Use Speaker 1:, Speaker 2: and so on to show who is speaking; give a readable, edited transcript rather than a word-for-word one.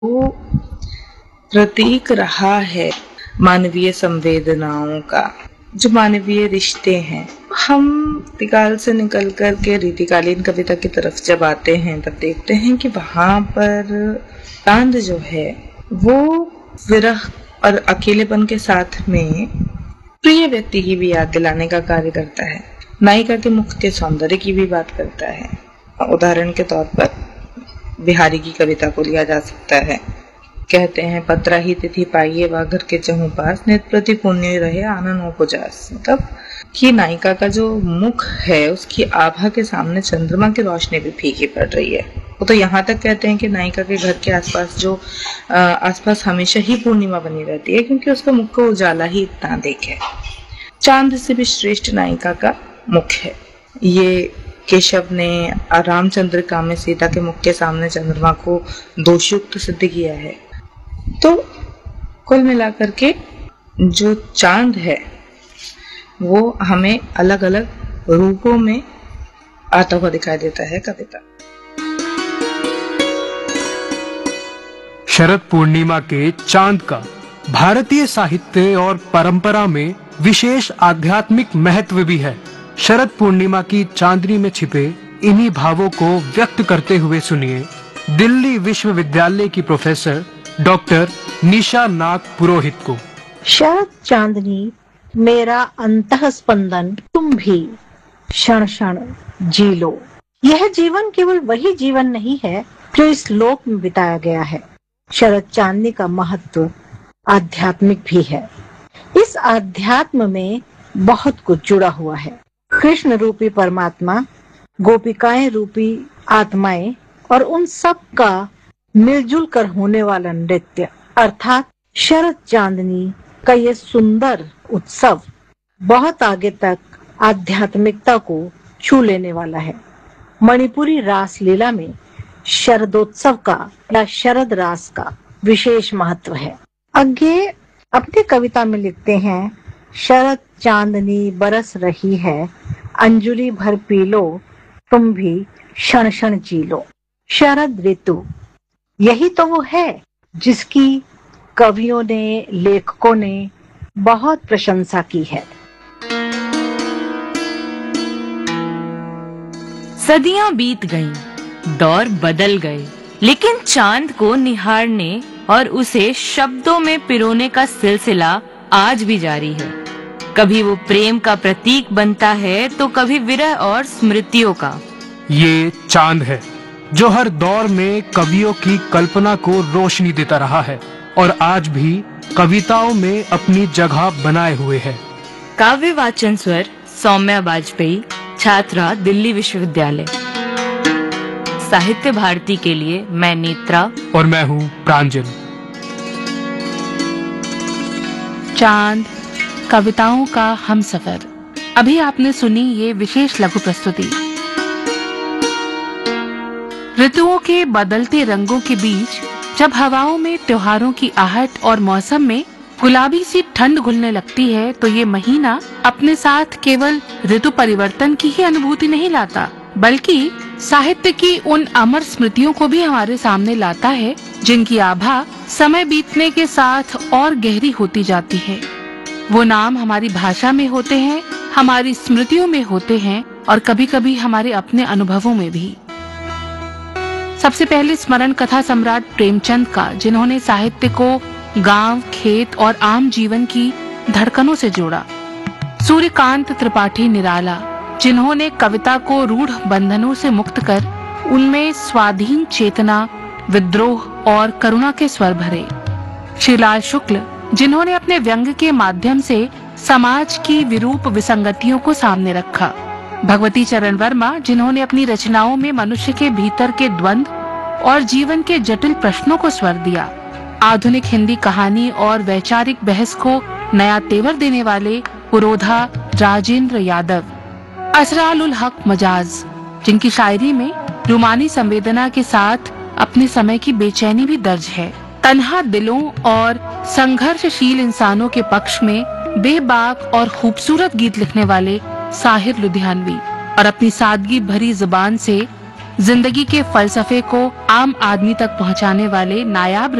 Speaker 1: वो प्रतीक रहा है मानवीय संवेदनाओं का, जो मानवीय रिश्ते हैं। हम रीतिकाल से निकल कर के रीतिकालीन कविता की तरफ जब आते हैं तब देखते हैं कि वहां पर चांद जो है वो विरह और अकेलेपन के साथ में प्रिय व्यक्ति की भी याद दिलाने का कार्य करता है। नायिका के मुख के सौंदर्य की भी बात करता है। उदाहरण के तौर पर बिहारी की कविता को लिया जा सकता है। कहते हैं पत्रा ही तिथि पाइये वा घर के चहु पास, नित प्रति पुण्य रहे आनंद उपजास। मतलब कि नायिका का जो मुख है उसकी आभा के सामने चंद्रमा की रोशनी भी फीकी पड़ रही है। वो तो यहाँ तक कहते हैं कि नायिका के घर के आसपास हमेशा ही पूर्णिमा बनी रहती है, क्योंकि उसका मुख का उजाला ही इतना अधिक है। चांद से भी श्रेष्ठ नायिका का मुख है। ये केशव ने रामचंद्रिका में सीता के मुख के सामने चंद्रमा को दोषयुक्त सिद्ध किया है। तो कुल मिलाकर के जो चांद है वो हमें अलग अलग रूपों में आता हुआ दिखाई देता है कविता।
Speaker 2: शरद पूर्णिमा के चांद का भारतीय साहित्य और परंपरा में विशेष आध्यात्मिक महत्व भी है। शरद पूर्णिमा की चांदनी में छिपे इन्हीं भावों को व्यक्त करते हुए सुनिए दिल्ली विश्वविद्यालय की प्रोफेसर डॉक्टर निशा नाग पुरोहित को।
Speaker 3: शरद चांदनी मेरा अंतः स्पंदन तुम भी क्षण क्षण जी लो। यह जीवन केवल वही जीवन नहीं है जो इस लोक में बिताया गया है। शरद चांदनी का महत्व आध्यात्मिक भी है। इस आध्यात्म में बहुत कुछ जुड़ा हुआ है। कृष्ण रूपी परमात्मा, गोपिकाएं रूपी आत्माएं और उन सब का मिलजुल कर होने वाला नृत्य अर्थात शरद चांदनी का ये सुंदर उत्सव बहुत आगे तक आध्यात्मिकता को छू लेने वाला है। मणिपुरी रास लीला में शरदोत्सव का या शरद रास का विशेष महत्व है। आगे अपनी कविता में लिखते हैं, शरद चांदनी बरस रही है, अंजुलि भर पी लो, तुम भी क्षण क्षण जी लो। शरद ऋतु यही तो वो है जिसकी कवियों ने, लेखकों ने बहुत प्रशंसा की है।
Speaker 4: सदियां बीत गईं, दौर बदल गए, लेकिन चांद को निहारने और उसे शब्दों में पिरोने का सिलसिला आज भी जारी है। कभी वो प्रेम का प्रतीक बनता है तो कभी विरह और स्मृतियों का।
Speaker 2: ये चांद है जो हर दौर में कवियों की कल्पना को रोशनी देता रहा है और आज भी कविताओं में अपनी जगह बनाए हुए है।
Speaker 4: काव्य वाचन स्वर सौम्या वाजपेयी, छात्रा दिल्ली विश्वविद्यालय। साहित्य भारती के लिए मैं नेत्रा
Speaker 2: और मैं हूँ प्रांजल।
Speaker 5: चांद कविताओं का हमसफर। अभी आपने सुनी ये विशेष लघु प्रस्तुति। ऋतुओं के बदलते रंगों के बीच जब हवाओं में त्योहारों की आहट और मौसम में गुलाबी सी ठंड घुलने लगती है तो ये महीना अपने साथ केवल ऋतु परिवर्तन की ही अनुभूति नहीं लाता, बल्कि साहित्य की उन अमर स्मृतियों को भी हमारे सामने लाता है जिनकी आभा समय बीतने के साथ और गहरी होती जाती है। वो नाम हमारी भाषा में होते हैं, हमारी स्मृतियों में होते हैं और कभी कभी हमारे अपने अनुभवों में भी। सबसे पहले स्मरण कथा सम्राट प्रेमचंद का, जिन्होंने साहित्य को गांव, खेत और आम जीवन की धड़कनों से जोड़ा। सूर्यकांत त्रिपाठी निराला, जिन्होंने कविता को रूढ़ बंधनों से मुक्त कर उनमें स्वाधीन चेतना, विद्रोह और करुणा के स्वर भरे। श्रीलाल शुक्ल, जिन्होंने अपने व्यंग के माध्यम से समाज की विरूप विसंगतियों को सामने रखा। भगवती चरण वर्मा, जिन्होंने अपनी रचनाओं में मनुष्य के भीतर के द्वंद्व और जीवन के जटिल प्रश्नों को स्वर दिया। आधुनिक हिंदी कहानी और वैचारिक बहस को नया तेवर देने वाले पुरोधा राजेंद्र यादव। असरार उल हक मजाज, जिनकी शायरी में रूमानी संवेदना के साथ अपने समय की बेचैनी भी दर्ज है। तन्हा दिलों और संघर्षशील इंसानों के पक्ष में बेबाक और खूबसूरत गीत लिखने वाले साहिर लुधियानवी और अपनी सादगी भरी जुबान से जिंदगी के फलसफे को आम आदमी तक पहुंचाने वाले नायाब